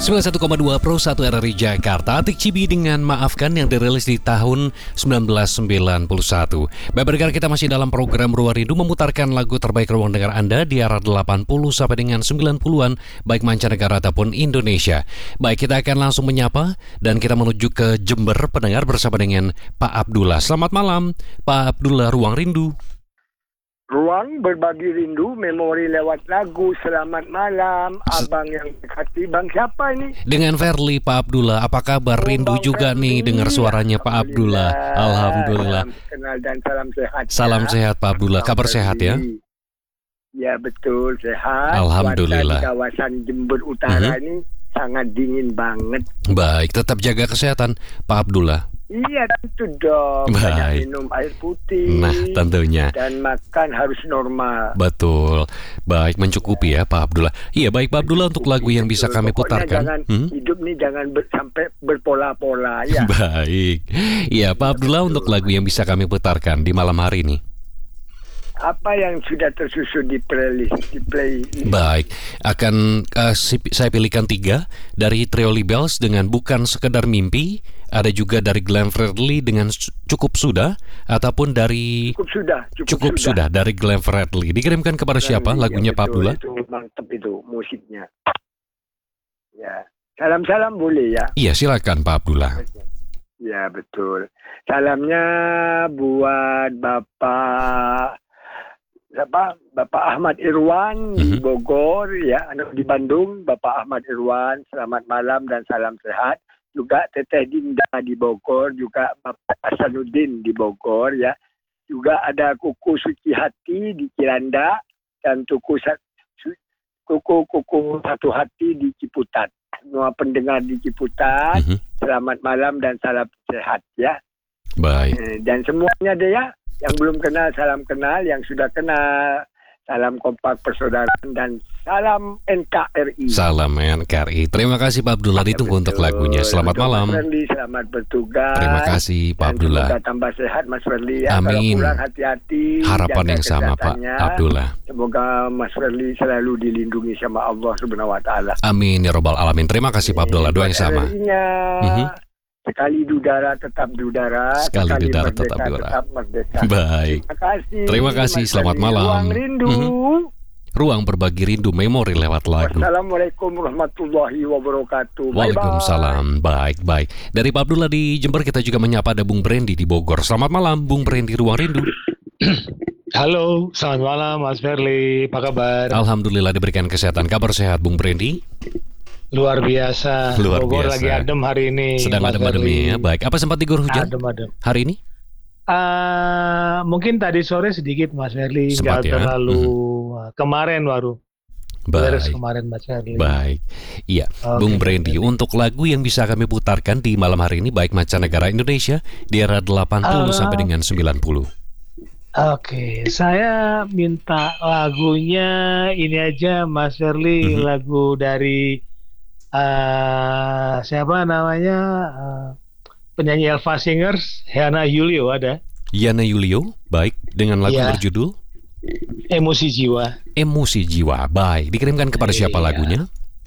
91,2 Pro 1 RRI Jakarta. Atik Cibi dengan Maafkan yang dirilis di tahun 1991. Baik pendengar, kita masih dalam program Ruang Rindu memutarkan lagu terbaik ruang dengar Anda di era 80 sampai dengan 90-an, baik mancanegara ataupun Indonesia. Baik, kita akan langsung menyapa dan kita menuju ke Jember pendengar bersama dengan Pak Abdullah. Selamat malam Pak Abdullah, Ruang Rindu. Ruang berbagi rindu, memori lewat lagu. Selamat malam, abang yang hati. Bang siapa ini? Dengan Verly, Pak Abdullah. Apa kabar? Rindu Bang juga Verly. nih dengar suaranya Pak Abdullah. Alhamdulillah. Salam kenal dan salam sehat. Salam sehat Pak Abdullah. Kabar sehat ya? Ya betul, sehat. Alhamdulillah. Cuaca di kawasan Jember Utara ini sangat dingin banget. Baik, tetap jaga kesehatan Pak Abdullah. Iya tentu dong. Baik. Banyak minum air putih. Nah, tentunya. Dan makan harus normal. Betul. Baik, mencukupi ya Pak Abdullah. Iya, baik Pak Abdullah, untuk lagu yang bisa kami Pokoknya putarkan. Jangan, hidup nih jangan sampai berpola-pola ya. Baik. Iya, Pak Abdullah, untuk lagu yang bisa kami putarkan di malam hari ini. Apa yang sudah tersusun di playlist? Baik, akan saya pilihkan 3 dari Trio Libels dengan Bukan Sekedar Mimpi, ada juga dari Glenn Fredly dengan Cukup Sudah, ataupun dari Cukup Sudah dari Glenn Fredly. Dikirimkan kepada siapa lagunya Pak Abdullah? Itu mantap itu musiknya. Ya, salam-salam boleh ya? Iya, silakan Pak Abdullah. Ya betul. Salamnya buat Bapak Ahmad Irwan di Bogor ya, di Bandung. Bapak Ahmad Irwan, selamat malam dan salam sehat. Juga Teteh Dinda di Bogor, juga Bapak Hasanuddin di Bogor ya. Juga ada Kuku Suci Hati di Kiranda dan Kuku Satu Hati di Ciputat. Semua pendengar di Ciputat, selamat malam dan salam sehat ya. Baik. Dan semuanya deh ya. Yang belum kenal, salam kenal. Yang sudah kenal, salam kompak persaudaraan dan salam NKRI. Salam NKRI. Terima kasih Pak Abdullah. Ditunggu untuk lagunya. Selamat malam. Mas Verly, selamat bertugas. Terima kasih Pak Abdullah. Semoga tambah sehat Mas Verly ya. Amin. Kalau pulang hati-hati. Harapan yang sama Pak Abdullah. Semoga Mas Verly selalu dilindungi sama Allah Subhanahu wa taala. Amin ya robbal alamin. Terima kasih Pak Abdullah. Doa yang sama. Sekali di udara tetap di udara. Sekali di udara merdeka, tetap di udara. tetap merdeka. Baik. Terima kasih. Selamat malam. Ruang Rindu. Ruang berbagi rindu, memori lewat lagu. Assalamualaikum warahmatullahi wabarakatuh. Waalaikumsalam. Baik. Dari Pak Abdullah di Jember, kita juga menyapa ada Bung Brandy di Bogor. Selamat malam Bung Brandy, Ruang Rindu. Halo, selamat malam Mas Verly. Apa kabar? Alhamdulillah diberikan kesehatan. Kabar sehat Bung Brandy? Luar biasa. Bogor lagi adem hari ini. Sedang adem-adem ya. Baik. Apa sempat diguyur hujan? Adem-adem. Hari ini? Mungkin tadi sore sedikit Mas Verly. Sempat Nggak ya? terlalu. Kemarin baru. Baik. Kemarin Mas Verly. Baik. Iya. Bung Brandy, untuk lagu yang bisa kami putarkan di malam hari ini, baik mancanegara Indonesia di era 80 sampai dengan 90. Oke, saya minta lagunya ini aja Mas Verly, lagu dari siapa namanya, penyanyi Elva Singers, Yana Julio ada. Yana Julio, baik, dengan lagu berjudul Emosi Jiwa. Emosi Jiwa, baik. Dikirimkan kepada siapa lagunya?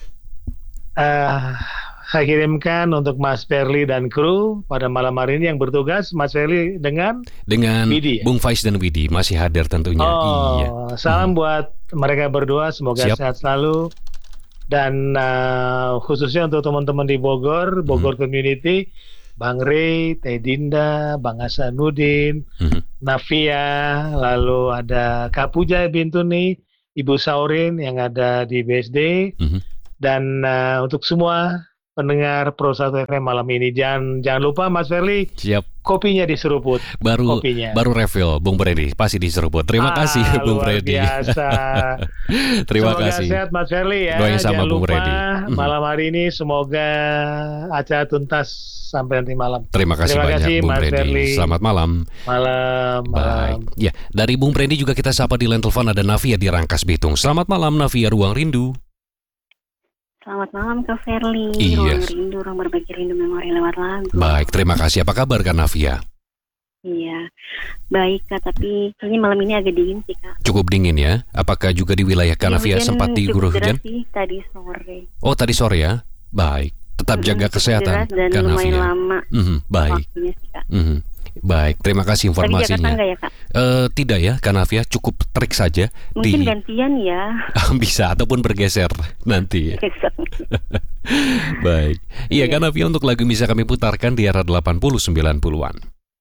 Saya kirimkan untuk Mas Verly dan kru pada malam hari ini yang bertugas. Mas Verly dengan Widi, Bung Faiz dan Widi masih hadir tentunya. Iya. Salam buat mereka berdua, semoga sehat selalu. Dan khususnya untuk teman-teman di Bogor Community, Bang Rey, Teh Dinda, Bang Hasanuddin, Navia, lalu ada Kak Puja Bintuni, Ibu Saurin yang ada di BSD, dan untuk semua pendengar Pro 1 FM malam ini, jangan lupa Mas Verly, kopinya diseruput. Baru refill Bung Brandy, pasti diseruput. Terima kasih Bung Brandy. Luar biasa. Terima semoga kasih. Sehat Mas Verly ya. Doa yang sama Bung Brandy. Malam hari ini semoga acara tuntas sampai nanti malam. Terima kasih banyak Bung Brandy. Selamat malam. Malam. Ya, dari Bung Brandy juga kita sapa di line telepon ada Navia di Rangkas Bitung. Selamat malam Navia, Ruang Rindu. Selamat malam Kak Verly. Iya. Ruang Rindu, ruang berbagi rindu, memori lewat lagu. Baik, terima kasih. Apa kabar Kak Navia? Iya, baik Kak, tapi kayaknya malam ini agak dingin sih Kak. Cukup dingin ya? Apakah juga di wilayah Kak Navia sempat diguyur hujan? Sih, tadi sore. Oh, tadi sore ya? Baik, tetap jaga kesehatan, deras dan Kak lumayan Nafia. lama Baik. waktunya sih, Kak. Baik, terima kasih Tapi Jakarta informasinya. enggak ya, Kak? Tidak ya, Kak Nafia, cukup trik saja Mungkin gantian ya. bisa ataupun bergeser nanti. Baik. Iya, Kak Nafia, untuk lagu bisa kami putarkan di era 80-90-an.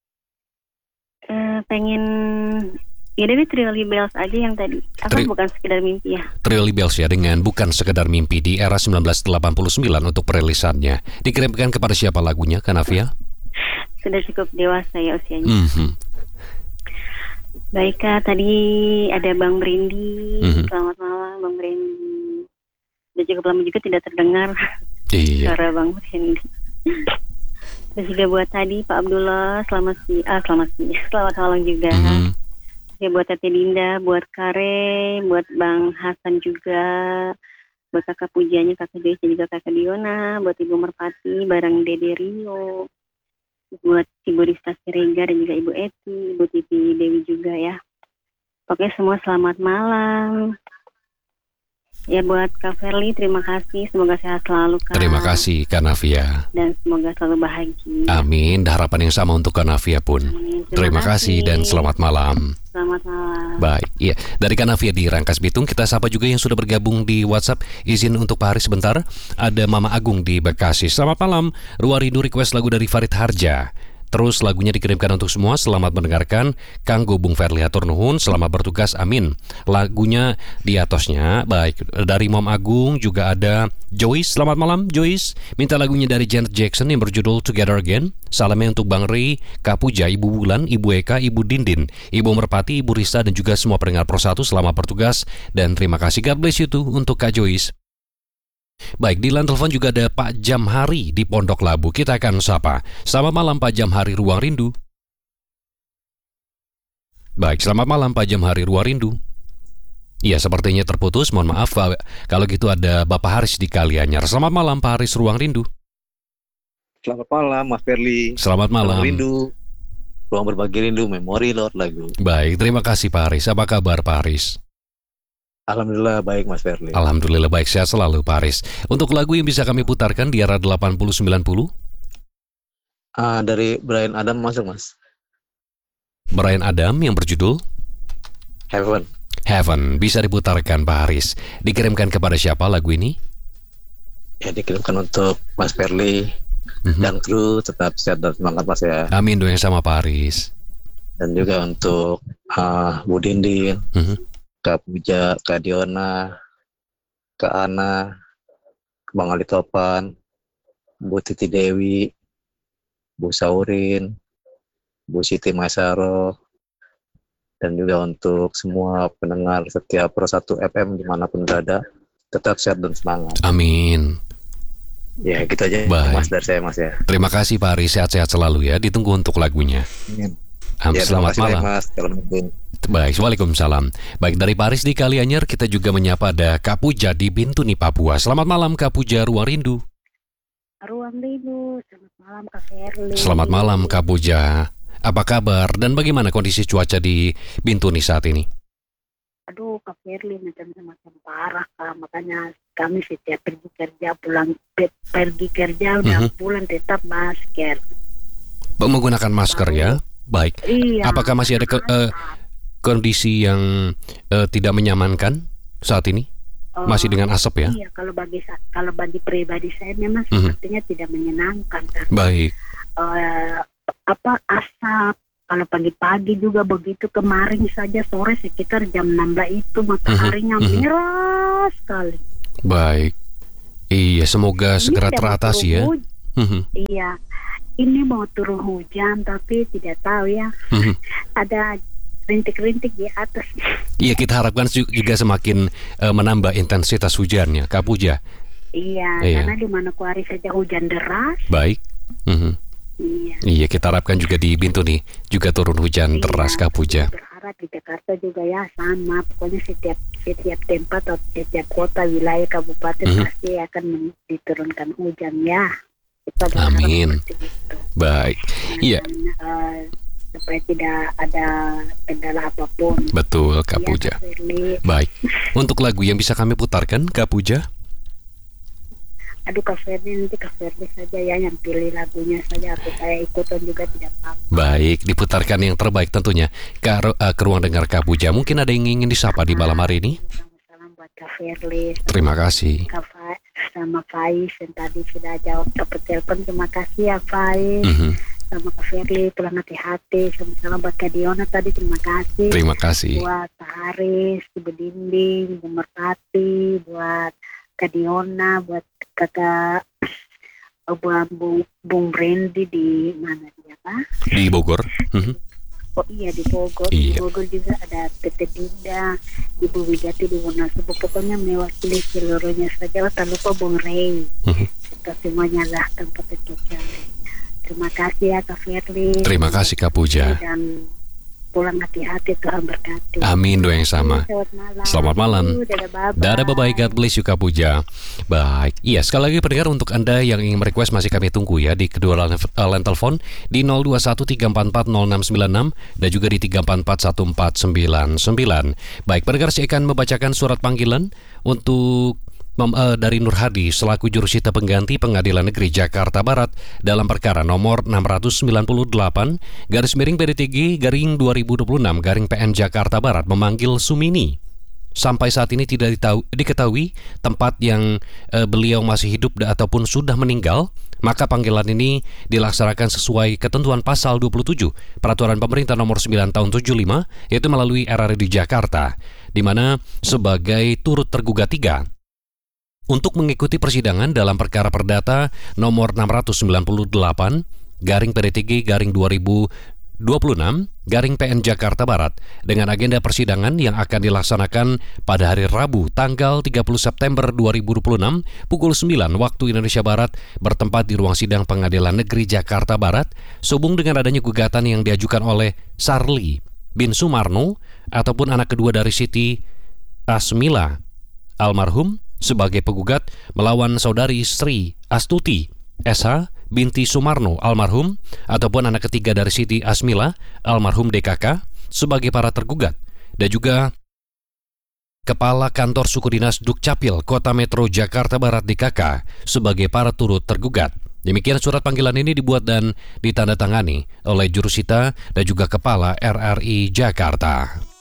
Pengen ya dari Trilly Bells aja yang tadi. Bukan sekedar mimpi ya. Trilly Bells ya, dengan Bukan Sekedar Mimpi di era 1989 untuk perilisannya. Dikirimkan kepada siapa lagunya, Kak Nafia? Sudah cukup dewasa ya usianya. Baik, Kak, tadi ada Bang Brindi. Selamat malam Bang Brindi. Sudah cukup lama juga tidak terdengar suara Bang Brindi. Terus juga buat tadi Pak Abdullah, selamat malam juga. Ya, buat Tete Dinda, buat Kare, buat Bang Hasan juga, buat kakak Pujanya, kakak Joyce dan juga kakak Diona, buat Ibu Merpati, bareng Dede Rio, buat Ibu Rista Siregar dan juga Ibu Eti, Ibu Titi Dewi juga ya. Pokoknya semua selamat malam. Ya, buat Kak Ferli, terima kasih. Semoga sehat selalu, Kak. Terima kasih, Kak Nafia. Dan semoga selalu bahagia. Amin. Harapan yang sama untuk Kak Nafia pun. Terima kasih dan selamat malam. Selamat malam. Baik, iya. Dari Kak Nafia di Rangkas Bitung, kita sapa juga yang sudah bergabung di WhatsApp. Izin untuk Pak Haris sebentar. Ada Mama Agung di Bekasi. Selamat malam. Ruaridu request lagu dari Farid Harja. Terus lagunya dikirimkan untuk semua. Selamat mendengarkan. Kanggo Bung Ferli hatur nuhun. Selamat bertugas. Amin. Lagunya di atasnya. Baik. Dari Mom Agung juga ada Joyce. Selamat malam Joyce. Minta lagunya dari Janet Jackson yang berjudul Together Again. Salamnya untuk Bang Ray, Kak Puja, Ibu Bulan, Ibu Eka, Ibu Dindin, Ibu Merpati, Ibu Rista dan juga semua pendengar Pro 1. Selamat bertugas. Dan terima kasih. God bless you too untuk Kak Joyce. Baik, di line telepon juga ada Pak Jamhari di Pondok Labu. Kita akan sapa. Selamat malam Pak Jamhari Ruang Rindu. Baik, selamat malam Pak Jamhari Ruang Rindu. Iya, sepertinya terputus. Mohon maaf Pak. Kalau gitu ada Bapak Haris di Kalianyar. Selamat malam Pak Haris Ruang Rindu. Selamat malam Mas Ferli. Selamat malam. Ruang Rindu. Ruang Berbagi Rindu, Memori Lord lagu. Baik, terima kasih Pak Haris. Apa kabar Pak Haris? Alhamdulillah baik Mas Ferli. Alhamdulillah baik, sehat selalu Pak Haris. Untuk lagu yang bisa kami putarkan di era 80-90? Dari Bryan Adam masuk Mas. Bryan Adam yang berjudul Heaven. Bisa diputarkan Pak Haris. Dikirimkan kepada siapa lagu ini? Ya, dikirimkan untuk Mas Ferli dan kru. Tetap sehat dan semangat Mas ya. Amin, doa yang sama Pak Haris. Dan juga untuk Bu Dindin, Kak Puja, Kak Diona, Kak Ana, Bang Ali Topan, Bu Titi Dewi, Bu Saurin, Bu Siti Masaro, dan juga untuk semua pendengar setiap Pro 1 FM dimanapun berada, tetap sehat dan semangat. Amin. Ya, gitu aja. Baik. Mas dari saya Mas ya. Terima kasih Pak Haris, sehat-sehat selalu ya. Ditunggu untuk lagunya. Ya, Selamat malam. Mas. Baik, waalaikumsalam. Baik, dari Paris di Kalianyar kita juga menyapa ada Kak Puja di Bintuni, Papua. Selamat malam Kak Puja, Ruang Rindu. Ruang Rindu, selamat malam Kak Ferli. Selamat malam Kak Puja. Apa kabar dan bagaimana kondisi cuaca di Bintuni saat ini? Aduh Kak Ferli macam-macam parah Kak. Makanya kami setiap pergi kerja udah pulang tetap masker. Menggunakan masker ya? Baik. Iya. Apakah masih ada kondisi yang tidak menyamankan saat ini? Masih dengan asap ya? Iya, kalau bagi pribadi saya memang sepertinya tidak menyenangkan. Baik. Asap. Kalau pagi-pagi juga begitu, kemarin saja sore sekitar jam 16 itu mataharinya merah sekali. Baik. Iya, semoga segera teratasi ya. Iya. Ini mau turun hujan tapi tidak tahu ya. Ada rintik-rintik di atas. Iya, kita harapkan juga semakin menambah intensitas hujannya, Kak Puja. Iya, karena di Manokwari saja hujan deras. Baik. Iya, kita harapkan juga di Bintuni juga turun hujan deras, Kak Puja. Berharap di Jakarta juga ya sama. Pokoknya setiap tempat atau setiap kota, wilayah, kabupaten pasti akan diturunkan hujan ya. Amin. Baik. Iya. Supaya tidak ada kendala apapun. Betul, Kak Puja. Ya, baik. Untuk lagu yang bisa kami putarkan, Kak Puja? aduh Kak Ferdi, nanti Kak Ferdi saja ya yang pilih lagunya saja, atau saya ikutan juga tidak apa-apa. Baik, diputarkan yang terbaik tentunya ke ruang dengar Kak Puja. Mungkin ada yang ingin disapa di malam hari ini? Salam buat Kak Ferdi. Terima kasih. Sama Faiz yang tadi sudah jawab ke telepon. Terima kasih ya Faiz. Sama Kak Ferdi, pulang hati-hati. Sama-sama buat Kak Diona tadi, terima kasih. Terima kasih. Buat Pak Haris, Ibu Dinding, Bu Merpati, buat Kak Diona, buat kakak Bung Brandy di mana dia Pak? Di Bogor. Oh iya di Bogor. Iya. Di Bogor juga ada Tete Dinda, Ibu Widati di Wonosobo. Pokoknya mewakili seluruhnya saja. Tak lupa Bung Rey. Kita semuanya lah tanpa terkecuali. Terima kasih ya Kak Firly. Terima kasih Kak Puja. Dan pulang hati-hati, Tuhan berkati. Amin, doa yang sama. Selamat malam. Dadah, bye-bye. God bless you Kak Puja. Baik, iya sekali lagi pendengar, untuk Anda yang ingin merequest masih kami tunggu ya di kedua line telepon di 0213440696 dan juga di 3441499. Baik pendengar, saya akan membacakan surat panggilan untuk dari Nur Hadi selaku jurusita pengganti Pengadilan Negeri Jakarta Barat dalam perkara nomor 698/PDTG/2026/PN Jakarta Barat memanggil Sumini. Sampai saat ini tidak diketahui tempat yang beliau masih hidup ataupun sudah meninggal. Maka panggilan ini dilaksanakan sesuai ketentuan pasal 27 Peraturan Pemerintah nomor 9 tahun 75, yaitu melalui RRI di Jakarta, di mana sebagai turut tergugat 3 untuk mengikuti persidangan dalam perkara perdata nomor 698/PDTG/2026/PN Jakarta Barat dengan agenda persidangan yang akan dilaksanakan pada hari Rabu tanggal 30 September 2026 pukul 9 waktu Indonesia Barat bertempat di ruang sidang Pengadilan Negeri Jakarta Barat sehubung dengan adanya gugatan yang diajukan oleh Sarli bin Sumarno ataupun anak kedua dari Siti Asmila almarhum sebagai penggugat melawan saudari Sri Astuti SH binti Sumarno almarhum ataupun anak ketiga dari Siti Asmila almarhum DKK sebagai para tergugat, dan juga Kepala Kantor Suku Dinas Dukcapil Kota Metro Jakarta Barat DKK sebagai para turut tergugat. Demikian surat panggilan ini dibuat dan ditandatangani oleh jurusita dan juga Kepala RRI Jakarta.